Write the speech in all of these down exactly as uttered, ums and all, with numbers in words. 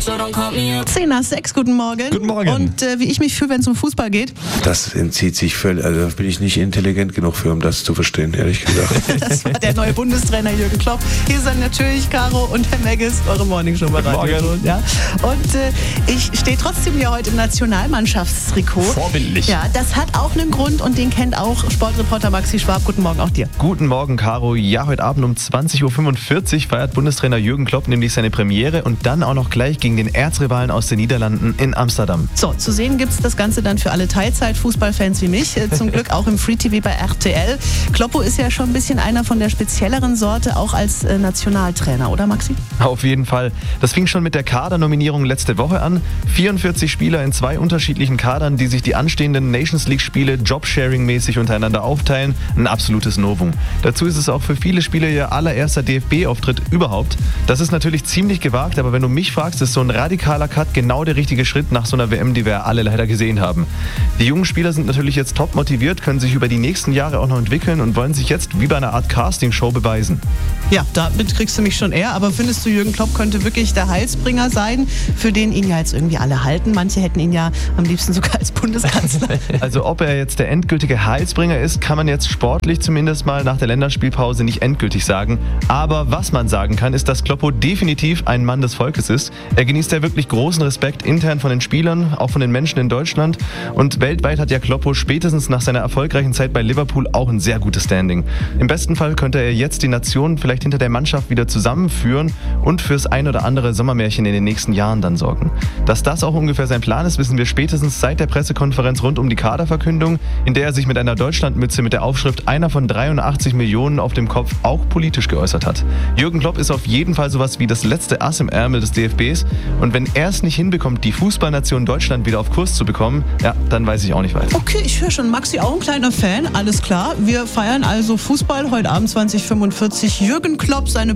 zehn nach sechs, guten Morgen. Guten Morgen. Und äh, wie ich mich fühle, wenn es um Fußball geht? Das entzieht sich völlig, also da bin ich nicht intelligent genug für, um das zu verstehen, ehrlich gesagt. Das war der neue Bundestrainer Jürgen Klopp. Hier sind natürlich Caro und Herr Megges, eure Morningshow bei Radio Ton. Ja. Und äh, ich stehe trotzdem hier heute im Nationalmannschaftstrikot. Vorbildlich. Ja, das hat auch einen Grund und den kennt auch Sportreporter Maxi Schwab. Guten Morgen auch dir. Guten Morgen, Caro. Ja, heute Abend um zwanzig Uhr fünfundvierzig feiert Bundestrainer Jürgen Klopp nämlich seine Premiere und dann auch noch gleich gegen den Erzrivalen aus den Niederlanden in Amsterdam. So, zu sehen gibt es das Ganze dann für alle Teilzeit-Fußballfans wie mich. Äh, zum Glück auch im Free T V bei R T L. Kloppo ist ja schon ein bisschen einer von der spezielleren Sorte, auch als äh, Nationaltrainer, oder Maxi? Auf jeden Fall. Das fing schon mit der Kadernominierung letzte Woche an. vierundvierzig Spieler in zwei unterschiedlichen Kadern, die sich die anstehenden Nations League-Spiele Jobsharing-mäßig untereinander aufteilen. Ein absolutes Novum. Dazu ist es auch für viele Spieler ihr allererster D F B-Auftritt überhaupt. Das ist natürlich ziemlich gewagt, aber wenn du mich fragst, ist so ein radikaler Cut genau der richtige Schritt nach so einer W M, die wir alle leider gesehen haben. Die jungen Spieler sind natürlich jetzt top motiviert, können sich über die nächsten Jahre auch noch entwickeln und wollen sich jetzt wie bei einer Art Castingshow beweisen. Ja, damit kriegst du mich schon eher, aber findest du, Jürgen Klopp könnte wirklich der Heilsbringer sein, für den ihn ja jetzt irgendwie alle halten? Manche hätten ihn ja am liebsten sogar als Bundeskanzler. Also ob er jetzt der endgültige Heilsbringer ist, kann man jetzt sportlich zumindest mal nach der Länderspielpause nicht endgültig sagen. Aber was man sagen kann, ist, dass Kloppo definitiv ein Mann des Volkes ist. Er genießt ja wirklich großen Respekt intern von den Spielern, auch von den Menschen in Deutschland. Und weltweit hat ja Kloppo spätestens nach seiner erfolgreichen Zeit bei Liverpool auch ein sehr gutes Standing. Im besten Fall könnte er jetzt die Nation vielleicht hinter der Mannschaft wieder zusammenführen und fürs ein oder andere Sommermärchen in den nächsten Jahren dann sorgen. Dass das auch ungefähr sein Plan ist, wissen wir spätestens seit der Pressekonferenz rund um die Kaderverkündung, in der er sich mit einer Deutschlandmütze mit der Aufschrift einer von dreiundachtzig Millionen auf dem Kopf auch politisch geäußert hat. Jürgen Klopp ist auf jeden Fall sowas wie das letzte Ass im Ärmel des D F Bs und wenn er es nicht hinbekommt, die Fußballnation Deutschland wieder auf Kurs zu bekommen, ja, dann weiß ich auch nicht weiter. Okay, ich höre schon, Maxi auch ein kleiner Fan, alles klar. Wir feiern also Fußball heute Abend zwanzig Uhr fünfundvierzig. Jürgen Klopp, seine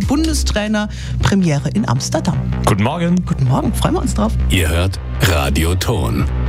Bundestrainer-Premiere in Amsterdam. Guten Morgen. Guten Morgen, freuen wir uns drauf. Ihr hört Radio Ton.